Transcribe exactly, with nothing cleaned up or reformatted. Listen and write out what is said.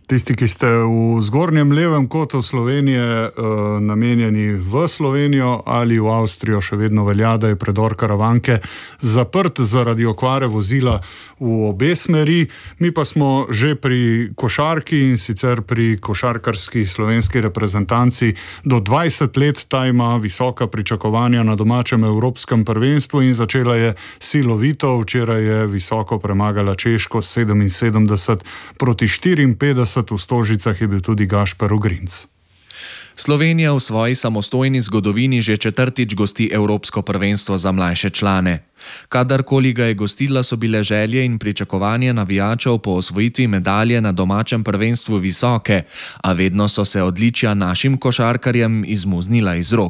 Tisti, ki ste v zgornjem levem kotu Slovenije uh, namenjeni v Slovenijo ali v Avstrijo, še vedno velja, da je predor Karavanke zaprt zaradi okvare vozila v obe smeri. Mi pa smo že pri košarki, in sicer pri košarkarski slovenski reprezentanci. Do dvajset let ta ima visoka pričakovanja na domačem evropskem prvenstvu in začela je silovito. Včeraj je visoko premagala Češko sedeminsedemdeset proti štiriinpetdeset, v Stožicah je bil tudi Gašper Ogrinc. Slovenija v svoji samostojni zgodovini že četrtič gosti Evropsko prvenstvo za mlajše člane. Kadarkoli ga je gostila, so bile želje in pričakovanje navijačev po osvojitvi medalje na domačem prvenstvu visoke, a vedno so se odličja našim košarkarjem izmuznila iz rok.